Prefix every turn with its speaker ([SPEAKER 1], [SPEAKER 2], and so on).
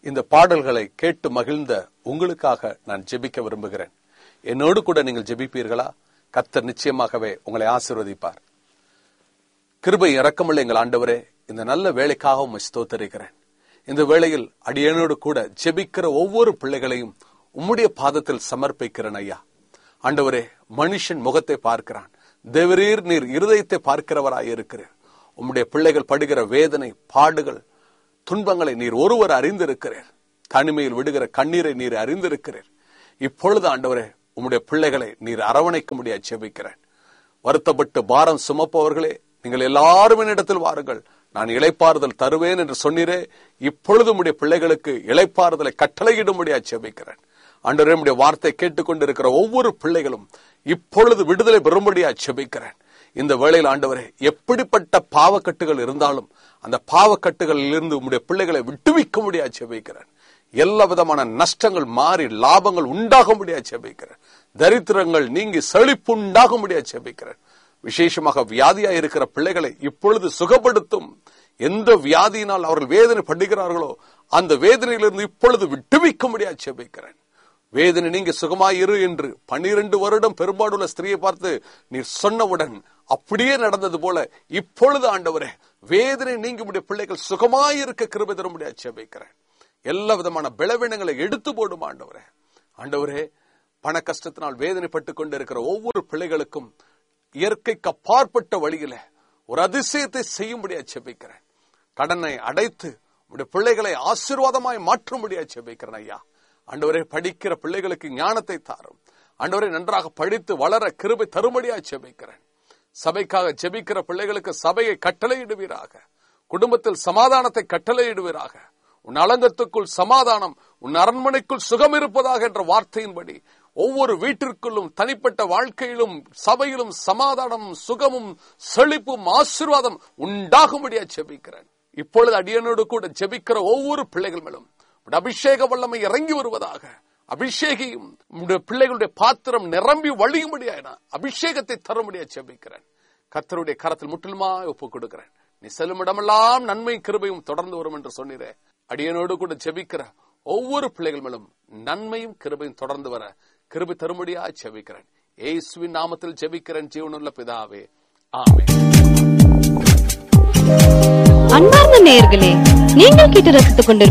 [SPEAKER 1] இந்த பாடல்களை கேட்டு மகிழ்ந்த உங்களுக்காக நான் ஜெபிக்க விரும்புகிறேன். என்னோடு கூட நீங்கள் ஜெபிப்பீர்களா? கர்த்தர் நிச்சயமாகவே உங்களை ஆசீர்வதிப்பார். கிருபை இரக்கமுள்ள எங்கள் ஆண்டவரே, இந்த நல்ல வேலைக்காக உம்மை ஸ்தோத்திரிக்கிறேன். இந்த வேளையில் அடியேனோடு கூட ஜெபிக்கிற ஒவ்வொரு பிள்ளைகளையும் உம்முடைய பாதத்தில் சமர்ப்பிக்கிறேன் ஐயா. ஆண்டவரே, மனுஷன் முகத்தை பார்க்கிறான், தேவரீர் நீர் இருதயத்தை பார்க்கிறவராய் இருக்கிறீர். உம்முடைய பிள்ளைகள் படுகிற வேதனை, பாடுகள், துன்பங்களை நீர் ஒருவர் அறிந்திருக்கிறீர். தனிமையில் விடுகிற கண்ணீரை நீர் அறிந்திருக்கிறீர். இப்பொழுது ஆண்டவரே, உம்முடைய பிள்ளைகளை நீர் அரவணைக்க முடியாது ஜெபிக்கிறேன். வருத்தப்பட்டு பாரம் சுமப்பவர்களே, நீங்கள் எல்லாரும் என்னிடத்தில் வாருங்கள், நான் இளைப்பாறுதல் தருவேன் என்று சொன்னீரே. இப்பொழுது உம்முடைய பிள்ளைகளுக்கு இளைப்பாறுதலை கட்டளையிடும்படியாக ஜெபிக்கிறேன். ஆண்டவரே, உம்முடைய வார்த்தை கேட்டுக்கொண்டிருக்கிற ஒவ்வொரு பிள்ளைகளும் இப்பொழுது விடுதலை பெறும்படியாக ஜெபிக்கிறேன். இந்த வேளையில் ஆண்டவரே, எப்படிப்பட்ட பாவக்கட்டுகள் இருந்தாலும் அந்த பாவக்கட்டுகளில் இருந்து உம்முடைய பிள்ளைகளை விட்டுவிக்க முடியாது ஜெபிக்கிறேன். எல்லா விதமான நஷ்டங்கள் மாறி லாபங்கள் உண்டாக முடியாது ஜெபிக்கிறேன். தரித்திரங்கள் நீங்கி செழிப்பு உண்டாக முடியாது ஜெபிக்கிறேன். விசேஷமாக வியாதியா இருக்கிற பிள்ளைகளை இப்பொழுது சுகப்படுத்தும். எந்த வியாதியினால் அவர்கள் வேதனை படுகிறார்களோ அந்த வேதனையிலிருந்து இப்பொழுது விட்டுவிக்க முடியாது ஜெபிக்கிறேன். வேதனை நீங்க சுகமாயிரு என்று 12 வருடம் பெரும்பாடுள்ள ஸ்திரியை பார்த்து நீர் சொன்னவுடன் அப்படியே நடந்தது போல இப்பொழுது ஆண்டவரே, வேதனை நீங்க உடைய பிள்ளைகள் சுகமாயிருக்க கிருபை தர முடியாது ஜெபிக்கிறேன். எல்லா விதமான பலவீனங்களை எடுத்து போடும் ஆண்டவரே. ஆண்டவரே, பண கஷ்டத்தினால் வேதனைப்பட்டு கொண்டிருக்கிற ஒவ்வொரு பிள்ளைகளுக்கும் இயற்கைக்கு அப்பாற்பட்ட வழியில ஒரு அதிசயத்தை செய்யும்படியா ஜெபிக்கிறேன். கடனை அடைத்து உடைய பிள்ளைகளை ஆசீர்வாதமாய் மாற்றும்படியா ஜெபிக்கிறேன் ஐயா. ஆண்டவரே, படிக்கிற பிள்ளைகளுக்கு ஞானத்தை தாரும். ஆண்டவரே, நன்றாக படித்து வளர கிருபை தரும்படியா ஜெபிக்கிறேன். சபைக்காக ஜெபிக்கிற பிள்ளைகளுக்கு சபையை கட்டளையிடுவீராக. குடும்பத்தில் சமாதானத்தை கட்டளையிடுவீராக. உன் அலங்கத்துக்குள் சமாதானம், உன் அரண்மனைக்குள் சுகம் இருப்பதாக என்ற வார்த்தையின்படி ஒவ்வொரு வீட்டிற்குள்ளும் தனிப்பட்ட வாழ்க்கையிலும் சபையிலும் சமாதானமும் சுகமும் செழிப்பும் ஆசீர்வாதம் உண்டாகும்படியா ஜெபிக்கிறேன். இப்பொழுது அடியனோடு கூட ஜெபிக்கிற ஒவ்வொரு பிள்ளைகள் மேலும் அபிஷேக வல்லமை இறங்கி வருவதாக. அபிஷேகியும் பிள்ளைகளுடைய பாத்திரம் நிரம்பி வழியும்படியான அபிஷேகத்தை தரும்படியா ஜெபிக்கிறேன். கர்த்தருடைய கரத்தில் முற்றிலுமாய் ஒப்புக் கொடுக்கிறேன். நீ செல்லும் இடமெல்லாம் நன்மை கிருபையும் தொடர்ந்து வரும் என்று சொன்னீரே. அடியனோடு கூட ஜெபிக்கிற ஒவ்வொரு பிள்ளைகள் மேலும் நன்மையும் கிருபையும் தொடர்ந்து வர கிருபை தரும்படியா ஜெபிக்கிறேன். இயேசுவின் நாமத்தில் ஜெபிக்கிறேன் ஜீவனுள்ள பிதாவே, ஆமென்.
[SPEAKER 2] அன்பார்ந்த நேயர்களே, நீங்கள் கேட்டு ரசித்துக் கொண்டிருக்கிறீர்கள்